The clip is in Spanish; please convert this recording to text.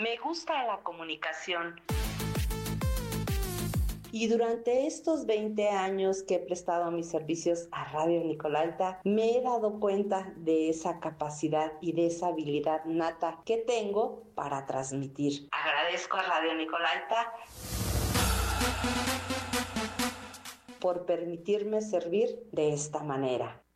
Me gusta la comunicación. Y durante estos 20 años que he prestado mis servicios a Radio Nicolaita, me he dado cuenta de esa capacidad y de esa habilidad nata que tengo para transmitir. Agradezco a Radio Nicolaita por permitirme servir de esta manera.